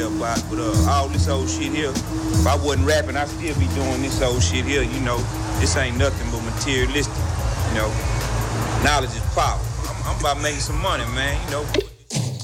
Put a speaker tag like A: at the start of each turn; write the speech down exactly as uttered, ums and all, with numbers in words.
A: there about. But uh, all this old shit here, if I wasn't rapping, I'd still be doing this old shit here. You know, this ain't nothing but materialistic. You know, knowledge is power. I'm, I'm about making some money, man. You know.